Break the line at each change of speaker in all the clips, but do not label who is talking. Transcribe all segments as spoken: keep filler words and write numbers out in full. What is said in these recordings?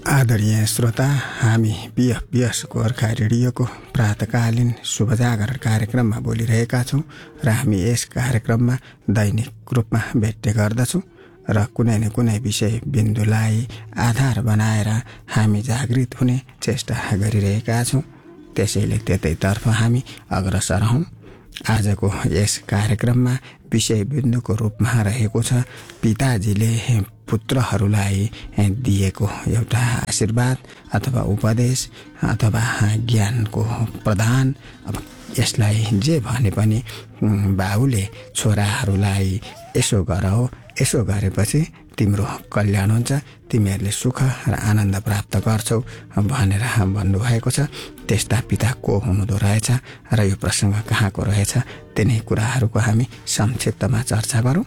आदरणीय श्रोता, हामी बिएफबिएस गोर्खा रेडियोको प्रातकालीन शुभजागरण कार्यक्रममा बोलिरहेका छौँ र हामी यस कार्यक्रममा दैनिक रूपमा भेट्ने गर्दछौँ र कुनै न कुनै विषय बिन्दुलाई आधार बनाएर हामी जागृत हुने चेष्टा गरिरहेका छौँ। त्यसैले त्यतैतर्फ हामी अग्रसर हौँ। आजको यस कार्यक्रममा विषय बिन्दुको रूपमा रहेको छ पिताजीले पुत्रहरूलाई दिएको एउटा आशीर्वाद अथवा उपदेश अथवा ज्ञानको प्रदान। अब यसलाई जे भने पनि बाबुले छोराहरूलाई यसो गर हो, यसो गरेपछि तिम्रो कल्याण हुन्छ, तिमीहरूले सुख र आनन्द प्राप्त गर्छौ भनेर भन्नुभएको छ। त्यस्ता पिता को हुनुहुँदो रहेछ र यो प्रसङ्ग कहाँको रहेछ, तिनै कुराहरूको हामी संक्षिप्तमा चर्चा गरौँ।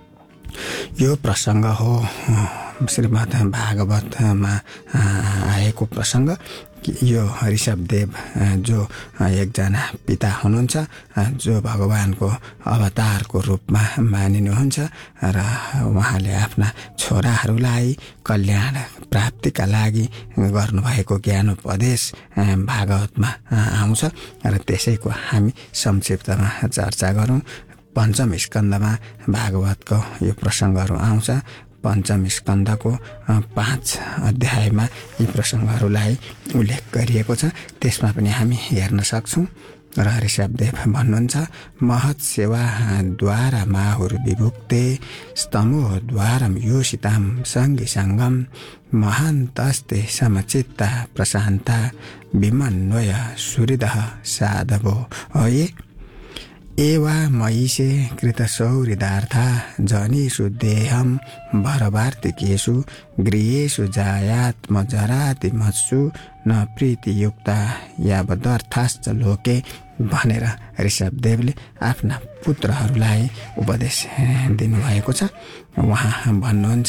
यो प्रसङ्ग हो श्रीमद् भागवतमा आएको प्रसङ्ग। यो ऋषभदेव जो एकजना पिता हुनुहुन्छ, जो भगवानको अवतारको रूपमा मानिनुहुन्छ र उहाँले आफ्ना छोराहरूलाई कल्याण प्राप्तिका लागि गर्नुभएको ज्ञानोपदेश भागवतमा आउँछ र त्यसैको हामी संक्षिप्तमा चर्चा गरौँ। पञ्चम स्कन्धमा भागवतको यो प्रसङ्गहरू आउँछ। पञ्चम स्कन्धको पाँच अध्यायमा यी प्रसङ्गहरूलाई उल्लेख गरिएको छ। त्यसमा पनि हामी हेर्न सक्छौँ। र ऋषभदेव भन्नुहुन्छ, महत् सेवा द्वारा माहुर विभुक्ते स्तमोह द्वारम योषिताम सङ्गी सङ्गम महान्तस्ते समचित्ता प्रशान्ता विमन्वय सुहृदः साधवो ये एवा मयिषे कृतसौहृदार्था जनेषु देहं भरवार्तिकेषु गृहेषु जायात्मजरातिमत्सु न प्रीतियुक्ता यावदर्थाश्च लोके भनेर ऋषभदेवले आफ्ना पुत्रहरूलाई उपदेश दिनुभएको छ। उहाँ भन्नुहुन्छ,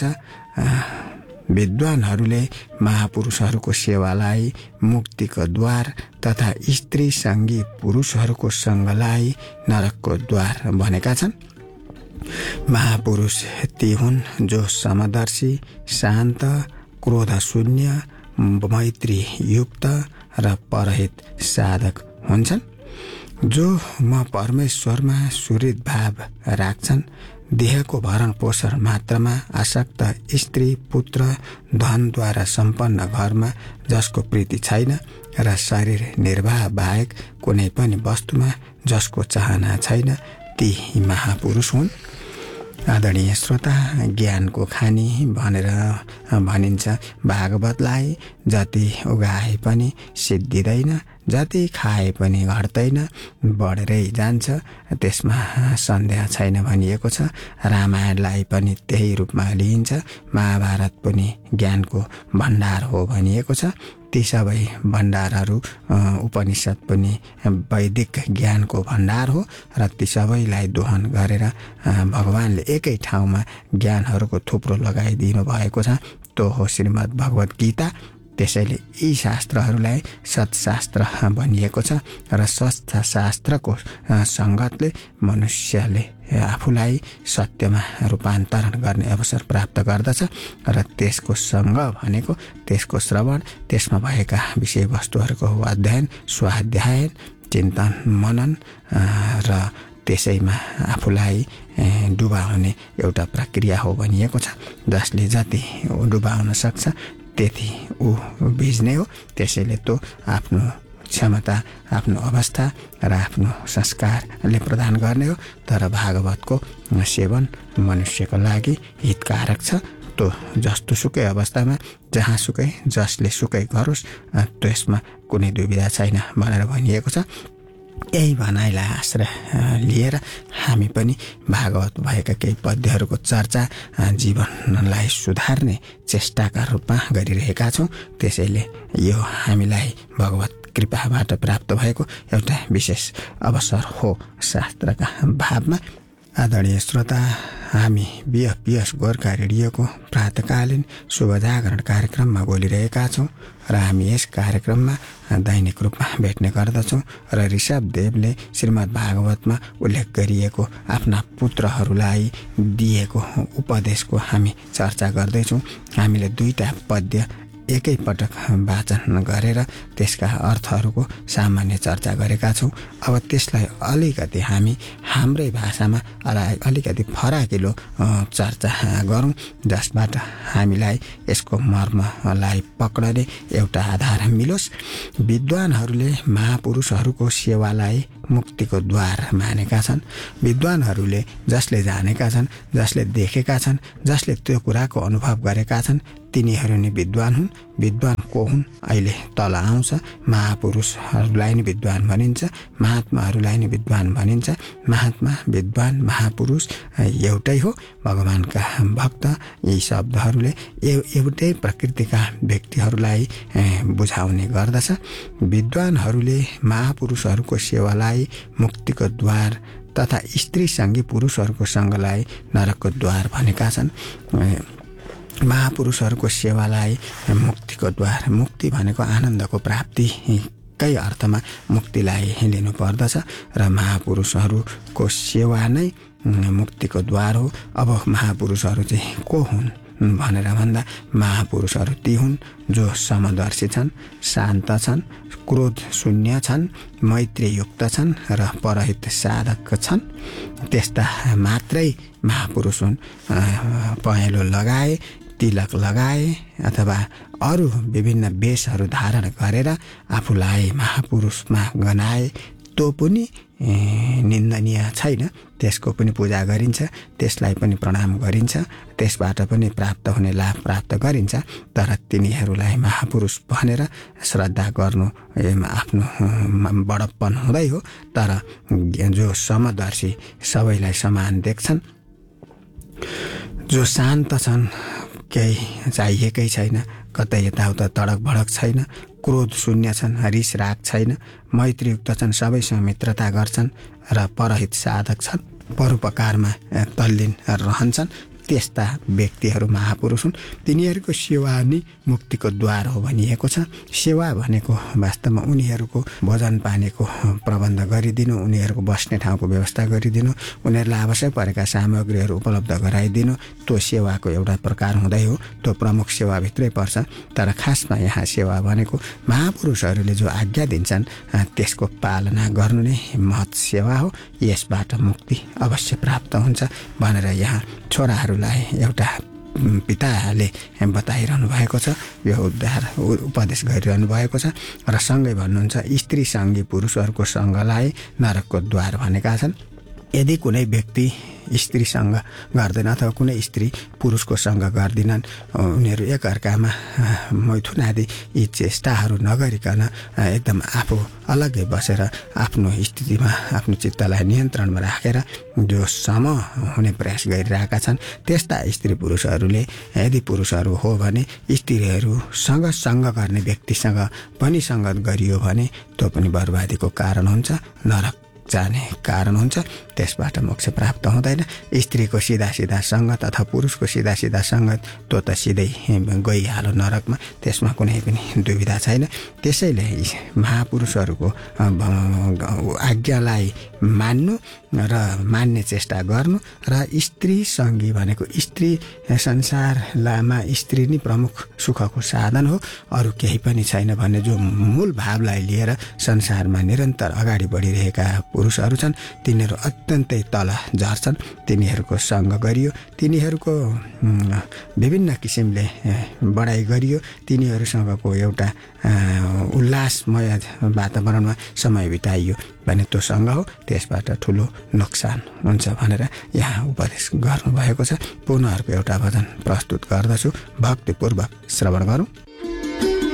विद्वानहरूले महापुरुषहरूको सेवालाई मुक्तिको द्वार तथा स्त्री सङ्गी पुरुषहरूको सङ्गलाई नरकको द्वार भनेका छन्। महापुरुष ती हुन् जो समदर्शी, शान्त, क्रोधशून्य, मैत्री युक्त र परहित साधक हुन्छन्, जो म परमेश्वरमा सुहृद भाव राख्छन्, देहको भरण पोषण मात्रमा आसक्त, स्त्री पुत्र धनद्वारा सम्पन्न घरमा जसको प्रीति छैन र शरीर निर्वाह बाहेक कुनै पनि वस्तुमा जसको चाहना छैन, ती महापुरुष हुन्। आदरणीय श्रोता, ज्ञानको खानी भनेर भनिन्छ भागवतलाई। जति उगाए पनि सिद्धिँदैन, जति खाए पनि घट्दैन, बढेरै जान्छ, त्यसमा सन्देह छैन भनिएको छ। रामायणलाई पनि त्यही रूपमा लिइन्छ। महाभारत पनि ज्ञानको भण्डार हो भनिएको छ। ती सबै भण्डारहरू, उपनिषद पनि वैदिक ज्ञानको भण्डार हो र ती सबैलाई दोहन गरेर भगवानले एकै ठाउँमा ज्ञानहरूको थुप्रो लगाइदिनु भएको छ। त्यो हो श्रीमद् भगवत गीता। त्यसैले यी शास्त्रहरूलाई सत्शास्त्र भनिएको छ र सत्शास्त्रको सङ्गतले मनुष्यले आफूलाई सत्यमा रूपान्तरण गर्ने अवसर प्राप्त गर्दछ र त्यसको सङ्ग भनेको त्यसको श्रवण, त्यसमा भएका विषयवस्तुहरूको अध्ययन, स्वाध्यायन, चिन्तन, मनन र त्यसैमा आफूलाई डुबाउने एउटा प्रक्रिया हो भनिएको छ। जसले जति डुबाउन सक्छ त्यति ऊ भिज्ने हो। त्यसैले त्यो आफ्नो क्षमता, आफ्नो अवस्था र आफ्नो संस्कारले प्रदान गर्ने हो। तर भागवतको सेवन मनुष्यको लागि हितकारक छ। त्यो जस्तो सुकै अवस्थामा, जहाँ सुकै, जसले सुकै गरोस्, त्यसमा कुनै दुविधा छैन भनेर भनिएको छ। यही भनाइलाई आश्रय लिएर हामी पनि भागवत भएका केही पद्यहरूको चर्चा जीवनलाई सुधार्ने चेष्टाका रूपमा गरिरहेका छौँ। त्यसैले यो हामीलाई भगवत कृपाबाट प्राप्त भएको एउटा विशेष अवसर हो शास्त्रका भावमा। आदरणीय श्रोता, हामी बिएफबिएस गोर्खा रेडियोको प्रातकालीन शुभजागरण कार्यक्रममा बोलिरहेका छौँ र हामी यस कार्यक्रममा दैनिक रूपमा भेट्ने गर्दछौँ र ऋषभदेवले श्रीमद् भागवतमा उल्लेख गरिएको आफ्ना पुत्रहरूलाई दिएको उपदेशको हामी चर्चा गर्दैछौँ। हामीले दुईटा पद्य एकैपटक वाचन गरेर त्यसका अर्थहरूको सामान्य चर्चा गरेका छौँ। अब त्यसलाई अलिकति हामी हाम्रै भाषामा अलिकति फराकिलो चर्चा गरौँ, जसबाट हामीलाई यसको मर्मलाई पक्रने एउटा आधार मिलोस्। विद्वानहरूले महापुरुषहरूको सेवालाई मुक्तिको द्वार मानेका छन्। विद्वानहरूले जसले जानेका छन्, जसले देखेका छन्, जसले त्यो कुराको अनुभव गरेका छन्, तिनीहरू नै विद्वान हुन्। विद्वान को हुन् अहिले तल आउँछ। महापुरुषहरूलाई नै विद्वान भनिन्छ, महात्माहरूलाई नै विद्वान भनिन्छ। महात्मा, विद्वान, महापुरुष एउटै हो। भगवानका भक्त यी शब्दहरूले एउटै प्रकृतिका व्यक्तिहरूलाई बुझाउने गर्दछ। विद्वानहरूले महापुरुषहरूको सेवालाई मुक्तिको द्वार तथा स्त्रीसँगै पुरुषहरूको सँगलाई नरकको द्वार भनेका छन्। महापुरुषहरूको सेवालाई मुक्तिको द्वार, मुक्ति भनेको आनन्दको प्राप्तिकै अर्थमा मुक्तिलाई लिनु पर्दछ र महापुरुषहरूको सेवा नै मुक्तिको द्वार हो। अब महापुरुषहरू चाहिँ को हुन् भनेर भन्दा महापुरुषहरू ती हुन् जो समदर्शी छन्, शान्त छन्, क्रोध शून्य छन्, मैत्रीयुक्त छन् र परहित साधक छन्। त्यस्ता मात्रै महापुरुष हुन्। पहेँलो लगाए, तिलक लगाए अथवा अरू विभिन्न वेशहरू धारण गरेर आफूलाई महापुरुषमा गनाए त्यो पनि निन्दनीय छैन। त्यसको पनि पूजा गरिन्छ, त्यसलाई पनि प्रणाम गरिन्छ, त्यसबाट पनि प्राप्त हुने लाभ प्राप्त गरिन्छ। तर तिनीहरूलाई महापुरुष भनेर श्रद्धा गर्नु आफ्नो बडप्पन हुँदै हो। तर जो समदर्शी सबैलाई समान देख्छन्, जो शान्त छन्, केही चाहिएकै छैन, कतै यताउता तडक भडक छैन, क्रोध शून्य छन्, रिस राग छैन, मैत्रीयुक्त छन्, सबैसँग मित्रता गर्छन् र परहित साधक छन्, परोपकारमा तल्लीन रहन्छन्, त्यस्ता व्यक्तिहरू महापुरुष हुन्। तिनीहरूको सेवा नै मुक्तिको द्वार हो भनिएको छ। सेवा भनेको वास्तवमा उनीहरूको भोजन पानीको प्रबन्ध गरिदिनु, उनीहरूको बस्ने ठाउँको व्यवस्था गरिदिनु, उनीहरूलाई आवश्यक परेका सामग्रीहरू उपलब्ध गराइदिनु, त्यो सेवाको एउटा प्रकार हुँदै हो। त्यो प्रमुख सेवाभित्रै पर्छ। तर खासमा यहाँ सेवा भनेको महापुरुषहरूले जो आज्ञा दिन्छन् त्यसको पालना गर्नु नै महत् सेवा हो। यसबाट मुक्ति अवश्य प्राप्त हुन्छ भनेर यहाँ छोराहरूलाई एउटा पिताले बताइरहनु भएको छ। यो उद्धार उपदेश गरिरहनु भएको छ र सँगै भन्नुहुन्छ स्त्रीसँगै पुरुषहरूको सँगलाई नरकको द्वार भनेका छन्। यदि कुनै व्यक्ति स्त्रीसँग गर्दैन अथवा कुनै स्त्री पुरुषको सँग गर्दिनन्, उनीहरू एकअर्कामा मैथुन आदि यी चेष्टाहरू नगरिकन एकदम आफू अलग्गै बसेर आफ्नो स्थितिमा आफ्नो चित्तलाई नियन्त्रणमा राखेर जो सम हुने प्रयास गरिरहेका छन्, त्यस्ता स्त्री पुरुषहरूले यदि पुरुषहरू हो भने स्त्रीहरूसँग सङ्ग गर्ने व्यक्तिसँग पनि सङ्गत गरियो भने त्यो पनि बर्बादीको कारण हुन्छ, नरक जाने कारण हुन्छ। त्यसबाट मोक्ष प्राप्त हुँदैन। स्त्रीको सिधा सिधा सङ्गत अथवा पुरुषको सिधा सिधा सङ्गत त्यो त सिधै गइहालो नरकमा, त्यसमा कुनै पनि दुविधा छैन। त्यसैले महापुरुषहरूको आज्ञालाई मान्नु र मान्ने चेष्टा गर्नु र स्त्री सङ्गी भनेको स्त्री संसारमा स्त्री नै प्रमुख सुखको साधन हो, अरू केही पनि छैन भन्ने जो मूल भावलाई लिएर संसारमा निरन्तर अगाडि बढिरहेका पुरुषहरू छन्, तिनीहरू अत्यन्तै तल झर्छन्। तिनीहरूको सङ्ग गरियो, तिनीहरूको विभिन्न किसिमले बढाइ गरियो, तिनीहरूसँगको एउटा उल्लासमय वातावरणमा समय बिताइयो भने त्यो सँग हो, त्यसबाट ठुलो नोक्सान हुन्छ भनेर यहाँ उपदेश गर्नुभएको छ। पुनः अर्को एउटा भजन प्रस्तुत गर्दछु, भक्तिपूर्वक श्रवण गरौँ।